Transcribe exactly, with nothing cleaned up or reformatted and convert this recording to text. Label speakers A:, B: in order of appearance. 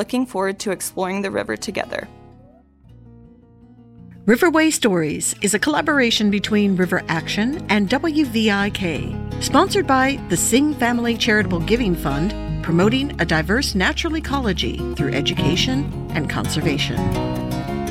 A: looking forward to exploring the river together.
B: Riverway Stories is a collaboration between River Action and W V I K, sponsored by the Singh Family Charitable Giving Fund, promoting a diverse natural ecology through education and conservation.